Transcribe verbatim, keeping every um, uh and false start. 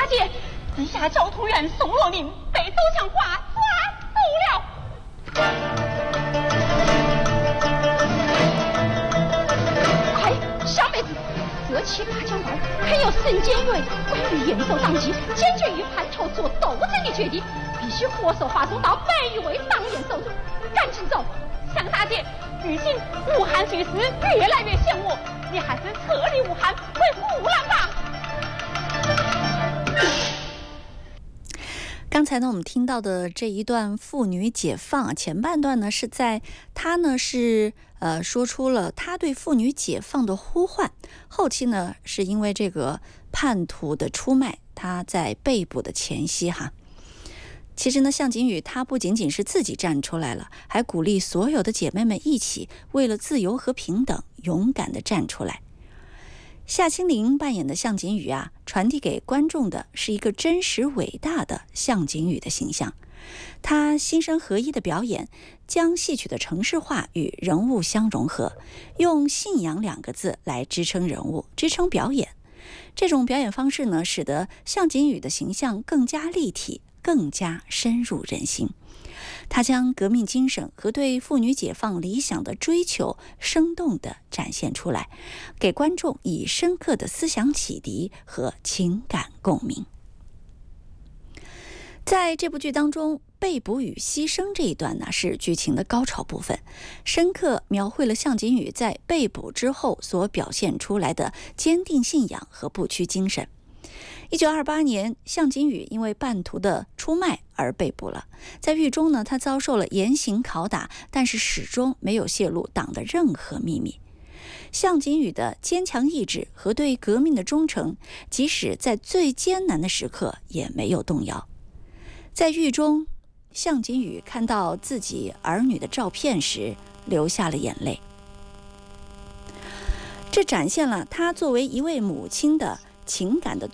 姐，地下交通员宋若琳被走向华抓走了。快，小妹子，这起大江湾还有省监委关于严守党纪、坚决与叛徒做斗争的决定，必须火速发送到白玉卫党员手中。赶紧走，向大姐，如今武汉局势越来越险恶，你还是撤离武汉回湖南吧。 刚才呢，我们听到的这一段妇女解放前半段呢，是在她呢是呃说出了她对妇女解放的呼唤，后期呢是因为这个叛徒的出卖，她在被捕的前夕哈。其实呢，向警宇她不仅仅是自己站出来了，还鼓励所有的姐妹们一起为了自由和平等勇敢地站出来。夏清玲扮演的向警宇啊，传递给观众的是一个真实伟大的向警宇的形象。他心声合一的表演，将戏曲的程式化与人物相融合，用信仰两个字来支撑人物，支撑表演。这种表演方式呢，使得向警宇的形象更加立体，更加深入人心。他将革命精神和对妇女解放理想的追求生动地展现出来，给观众以深刻的思想启迪和情感共鸣。在这部剧当中，被捕与牺牲这一段呢，是剧情的高潮部分，深刻描绘了向警宇在被捕之后所表现出来的坚定信仰和不屈精神。一九二八年，向警宇因为叛徒的出卖而被捕了。在狱中呢，他遭受了严刑拷打，但是始终没有泄露党的任何秘密。向警宇的坚强意志和对革命的忠诚，即使在最艰难的时刻也没有动摇。在狱中，向警宇看到自己儿女的照片时，流下了眼泪。这展现了他作为一位母亲的情感的